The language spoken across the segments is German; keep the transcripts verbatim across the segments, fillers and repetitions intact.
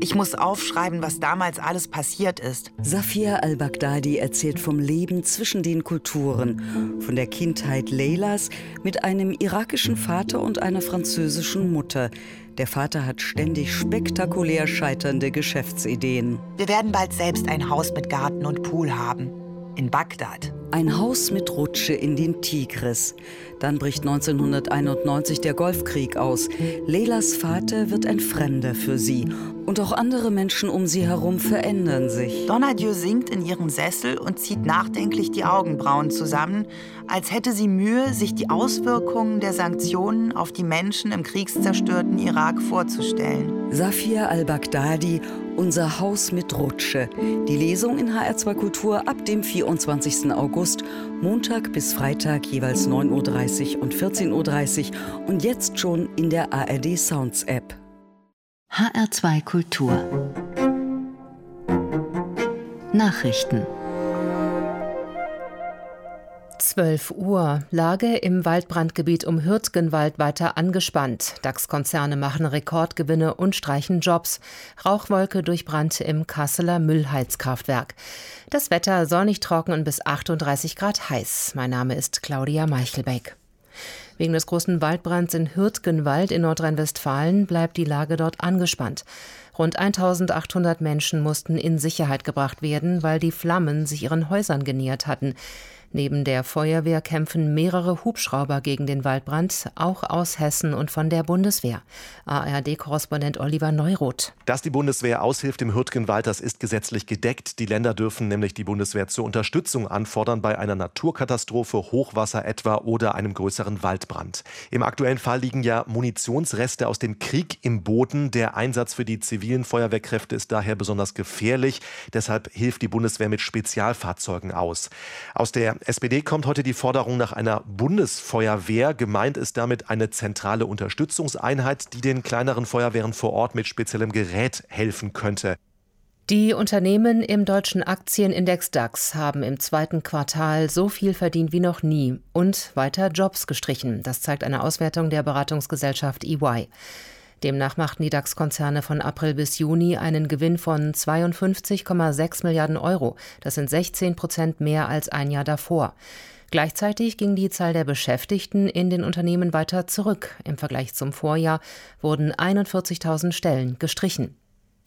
Ich muss aufschreiben, was damals alles passiert ist. Safia al-Baghdadi erzählt vom Leben zwischen den Kulturen, von der Kindheit Leylas mit einem irakischen Vater und einer französischen Mutter. Der Vater hat ständig spektakulär scheiternde Geschäftsideen. Wir werden bald selbst ein Haus mit Garten und Pool haben. In Bagdad. Ein Haus mit Rutsche in den Tigris. Dann bricht neunzehnhunderteinundneunzig der Golfkrieg aus. Leylas Vater wird ein Fremder für sie. Und auch andere Menschen um sie herum verändern sich. Donadieu sinkt in ihrem Sessel und zieht nachdenklich die Augenbrauen zusammen, als hätte sie Mühe, sich die Auswirkungen der Sanktionen auf die Menschen im kriegszerstörten Irak vorzustellen. Safia al-Baghdadi, Unser Haus mit Rutsche. Die Lesung in H R zwei Kultur ab dem vierundzwanzigsten August, Montag bis Freitag jeweils neun Uhr dreißig und vierzehn Uhr dreißig und jetzt schon in der A R D Sounds App. H R zwei Kultur Nachrichten. zwölf Uhr. Lage im Waldbrandgebiet um Hürtgenwald weiter angespannt. DAX-Konzerne machen Rekordgewinne und streichen Jobs. Rauchwolke durch Brand im Kasseler Müllheizkraftwerk. Das Wetter sonnig trocken und bis achtunddreißig Grad heiß. Mein Name ist Claudia Meichelbeck. Wegen des großen Waldbrands in Hürtgenwald in Nordrhein-Westfalen bleibt die Lage dort angespannt. Rund eintausendachthundert Menschen mussten in Sicherheit gebracht werden, weil die Flammen sich ihren Häusern genähert hatten. Neben der Feuerwehr kämpfen mehrere Hubschrauber gegen den Waldbrand, auch aus Hessen und von der Bundeswehr. A R D-Korrespondent Oliver Neuroth. Dass die Bundeswehr aushilft im Hürtgenwald, das ist gesetzlich gedeckt. Die Länder dürfen nämlich die Bundeswehr zur Unterstützung anfordern bei einer Naturkatastrophe, Hochwasser etwa oder einem größeren Waldbrand. Im aktuellen Fall liegen ja Munitionsreste aus dem Krieg im Boden. Der Einsatz für die zivilen Feuerwehrkräfte ist daher besonders gefährlich. Deshalb hilft die Bundeswehr mit Spezialfahrzeugen aus. Aus der S P D kommt heute die Forderung nach einer Bundesfeuerwehr. Gemeint ist damit eine zentrale Unterstützungseinheit, die den kleineren Feuerwehren vor Ort mit speziellem Gerät helfen könnte. Die Unternehmen im deutschen Aktienindex DAX haben im zweiten Quartal so viel verdient wie noch nie und weiter Jobs gestrichen. Das zeigt eine Auswertung der Beratungsgesellschaft E Y. Demnach machten die DAX-Konzerne von April bis Juni einen Gewinn von zweiundfünfzig Komma sechs Milliarden Euro. Das sind sechzehn Prozent mehr als ein Jahr davor. Gleichzeitig ging die Zahl der Beschäftigten in den Unternehmen weiter zurück. Im Vergleich zum Vorjahr wurden einundvierzigtausend Stellen gestrichen.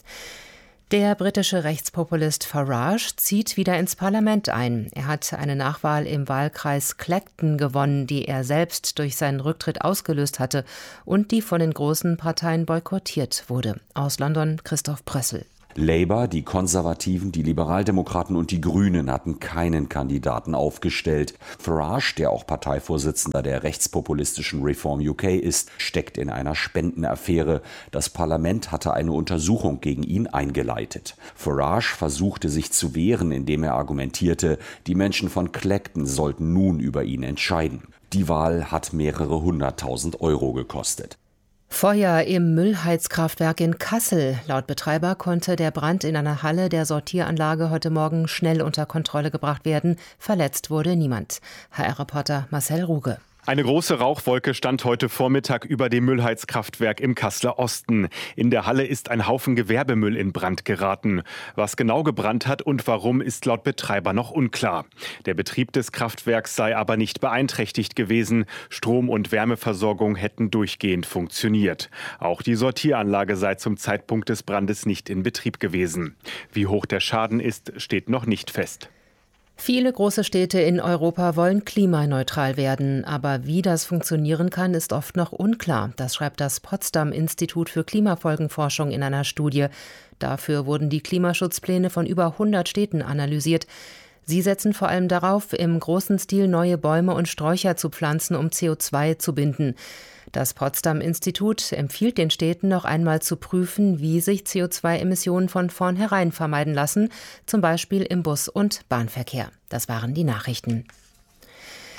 Der britische Rechtspopulist Farage zieht wieder ins Parlament ein. Er hat eine Nachwahl im Wahlkreis Clacton gewonnen, die er selbst durch seinen Rücktritt ausgelöst hatte und die von den großen Parteien boykottiert wurde. Aus London Christoph Prössel. Labour, die Konservativen, die Liberaldemokraten und die Grünen hatten keinen Kandidaten aufgestellt. Farage, der auch Parteivorsitzender der rechtspopulistischen Reform U K ist, steckt in einer Spendenaffäre. Das Parlament hatte eine Untersuchung gegen ihn eingeleitet. Farage versuchte sich zu wehren, indem er argumentierte, die Menschen von Clacton sollten nun über ihn entscheiden. Die Wahl hat mehrere hunderttausend Euro gekostet. Feuer im Müllheizkraftwerk in Kassel. Laut Betreiber konnte der Brand in einer Halle der Sortieranlage heute Morgen schnell unter Kontrolle gebracht werden. Verletzt wurde niemand. H R-Reporter Marcel Ruge. Eine große Rauchwolke stand heute Vormittag über dem Müllheizkraftwerk im Kasseler Osten. In der Halle ist ein Haufen Gewerbemüll in Brand geraten. Was genau gebrannt hat und warum, ist laut Betreiber noch unklar. Der Betrieb des Kraftwerks sei aber nicht beeinträchtigt gewesen. Strom- und Wärmeversorgung hätten durchgehend funktioniert. Auch die Sortieranlage sei zum Zeitpunkt des Brandes nicht in Betrieb gewesen. Wie hoch der Schaden ist, steht noch nicht fest. Viele große Städte in Europa wollen klimaneutral werden, aber wie das funktionieren kann, ist oft noch unklar. Das schreibt das Potsdam-Institut für Klimafolgenforschung in einer Studie. Dafür wurden die Klimaschutzpläne von über hundert Städten analysiert. Sie setzen vor allem darauf, im großen Stil neue Bäume und Sträucher zu pflanzen, um C O zwei zu binden. Das Potsdam-Institut empfiehlt den Städten noch einmal zu prüfen, wie sich C O zwei Emissionen von vornherein vermeiden lassen, zum Beispiel im Bus- und Bahnverkehr. Das waren die Nachrichten.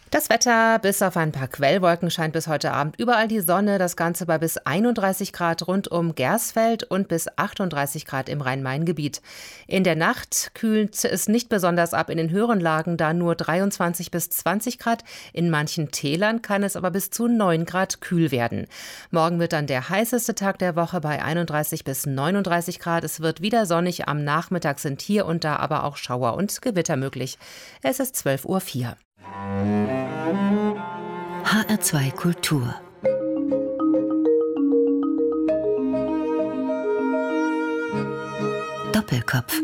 Das Wetter, bis auf ein paar Quellwolken, scheint bis heute Abend überall die Sonne. Das Ganze bei bis einunddreißig Grad rund um Gersfeld und bis achtunddreißig Grad im Rhein-Main-Gebiet. In der Nacht kühlt es nicht besonders ab in den höheren Lagen, da nur dreiundzwanzig bis zwanzig Grad. In manchen Tälern kann es aber bis zu neun Grad kühl werden. Morgen wird dann der heißeste Tag der Woche bei einunddreißig bis neununddreißig Grad. Es wird wieder sonnig. Am Nachmittag sind hier und da aber auch Schauer und Gewitter möglich. Es ist zwölf Uhr vier. H R zwei Kultur. Doppelkopf.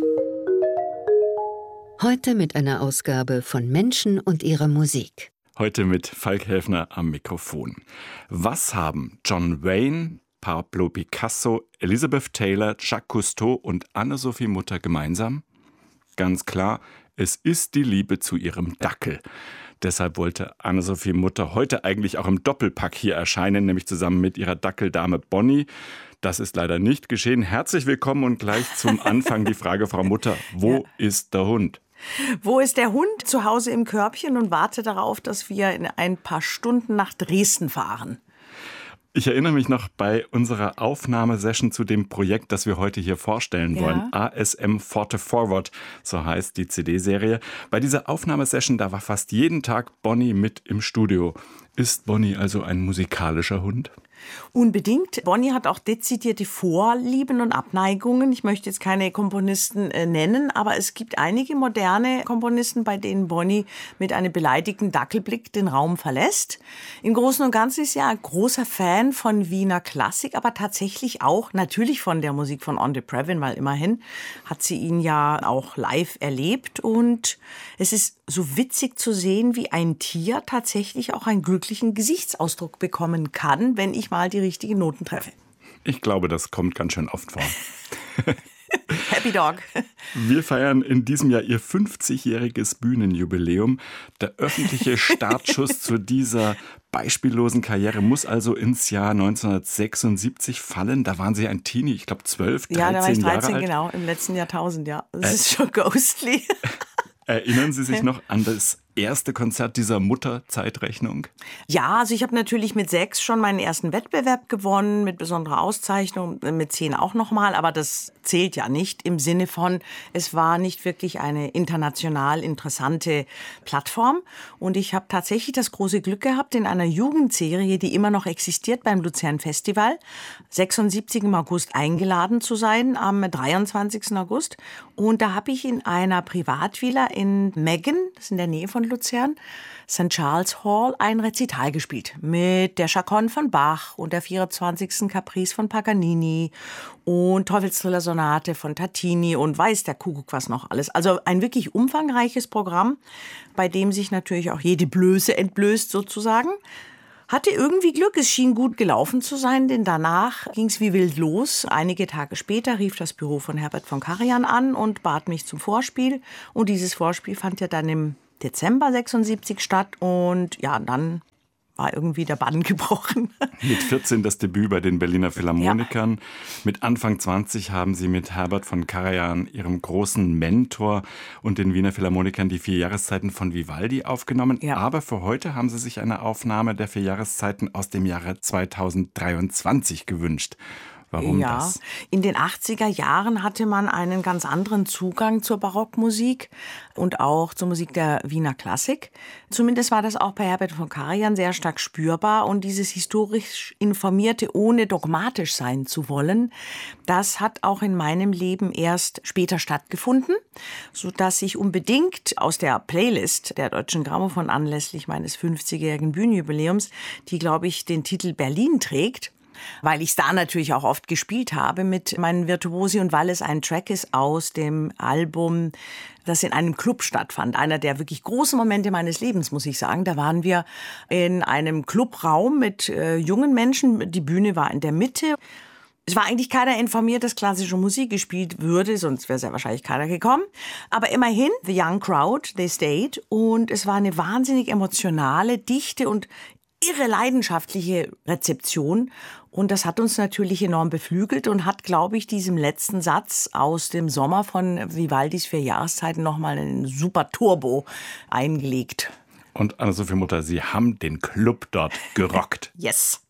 Heute mit einer Ausgabe von Menschen und ihrer Musik. Heute mit Falk Helfner am Mikrofon. Was haben John Wayne, Pablo Picasso, Elizabeth Taylor, Jacques Cousteau und Anne-Sophie Mutter gemeinsam? Ganz klar, es ist die Liebe zu ihrem Dackel. Deshalb wollte Anne-Sophie Mutter heute eigentlich auch im Doppelpack hier erscheinen, nämlich zusammen mit ihrer Dackeldame Bonnie. Das ist leider nicht geschehen. Herzlich willkommen und gleich zum Anfang die Frage, Frau Mutter, wo ja. ist der Hund? Wo ist der Hund? Zu Hause im Körbchen und warte darauf, dass wir in ein paar Stunden nach Dresden fahren. Ich erinnere mich noch bei unserer Aufnahmesession zu dem Projekt, das wir heute hier vorstellen ja. wollen. A S M Forte Forward, so heißt die C D-Serie. Bei dieser Aufnahmesession, da war fast jeden Tag Bonnie mit im Studio. Ist Bonnie also ein musikalischer Hund? Unbedingt. Bonnie hat auch dezidierte Vorlieben und Abneigungen. Ich möchte jetzt keine Komponisten äh, nennen, aber es gibt einige moderne Komponisten, bei denen Bonnie mit einem beleidigten Dackelblick den Raum verlässt. Im Großen und Ganzen ist sie ein großer Fan von Wiener Klassik, aber tatsächlich auch natürlich von der Musik von Andre Previn, weil immerhin hat sie ihn ja auch live erlebt. Und es ist so witzig zu sehen, wie ein Tier tatsächlich auch einen glücklichen Gesichtsausdruck bekommen kann, wenn ich mal die richtigen Noten treffe. Ich glaube, das kommt ganz schön oft vor. Happy Dog. Wir feiern in diesem Jahr ihr fünfzigjähriges Bühnenjubiläum. Der öffentliche Startschuss zu dieser beispiellosen Karriere muss also ins Jahr neunzehnhundertsechsundsiebzig fallen. Da waren Sie ein Teenie, ich glaube zwölf, dreizehn Jahre alt. Ja, da war ich dreizehn, genau, im letzten Jahrtausend, ja. Das äh, ist schon ghostly. Erinnern Sie sich noch an das erste Konzert dieser Mutterzeitrechnung? Ja, also ich habe natürlich mit sechs schon meinen ersten Wettbewerb gewonnen, mit besonderer Auszeichnung, mit zehn auch nochmal, aber das zählt ja nicht im Sinne von, es war nicht wirklich eine international interessante Plattform. Und ich habe tatsächlich das große Glück gehabt, in einer Jugendserie, die immer noch existiert beim Luzern Festival, sechsundsiebzig im August eingeladen zu sein, am dreiundzwanzigsten August. Und da habe ich in einer Privatvilla in Meggen, das ist in der Nähe von Luzern, Sankt Charles Hall, ein Rezital gespielt mit der Chaconne von Bach und der vierundzwanzigsten Caprice von Paganini und Teufelstriller-Sonate von Tartini und weiß der Kuckuck was noch alles. Also ein wirklich umfangreiches Programm, bei dem sich natürlich auch jede Blöße entblößt sozusagen. Hatte irgendwie Glück, es schien gut gelaufen zu sein, denn danach ging es wie wild los. Einige Tage später rief das Büro von Herbert von Karajan an und bat mich zum Vorspiel. Und dieses Vorspiel fand ja dann im Dezember sechsundsiebzig statt und ja, dann war irgendwie der Bann gebrochen. Mit vierzehn das Debüt bei den Berliner Philharmonikern. Ja. Mit Anfang zwanzig haben Sie mit Herbert von Karajan, Ihrem großen Mentor, und den Wiener Philharmonikern die vier Jahreszeiten von Vivaldi aufgenommen. Ja. Aber für heute haben Sie sich eine Aufnahme der vier Jahreszeiten aus dem Jahre zweitausenddreiundzwanzig gewünscht. Warum ja, das? In den achtziger Jahren hatte man einen ganz anderen Zugang zur Barockmusik und auch zur Musik der Wiener Klassik. Zumindest war das auch bei Herbert von Karajan sehr stark spürbar. Und dieses historisch Informierte, ohne dogmatisch sein zu wollen, das hat auch in meinem Leben erst später stattgefunden, sodass ich unbedingt aus der Playlist der Deutschen Grammophon anlässlich meines fünfzigjährigen Bühnenjubiläums, die, glaube ich, den Titel Berlin trägt, weil ich es da natürlich auch oft gespielt habe mit meinen Virtuosi und weil es ein Track ist aus dem Album, das in einem Club stattfand. Einer der wirklich großen Momente meines Lebens, muss ich sagen. Da waren wir in einem Clubraum mit äh, jungen Menschen. Die Bühne war in der Mitte. Es war eigentlich keiner informiert, dass klassische Musik gespielt würde, sonst wäre sehr wahrscheinlich keiner gekommen. Aber immerhin, the young crowd, they stayed. Und es war eine wahnsinnig emotionale, dichte und irre leidenschaftliche Rezeption. Und das hat uns natürlich enorm beflügelt und hat, glaube ich, diesem letzten Satz aus dem Sommer von Vivaldis Vier Jahreszeiten nochmal einen super Turbo eingelegt. Und Anne-Sophie Mutter, Sie haben den Club dort gerockt. Yes.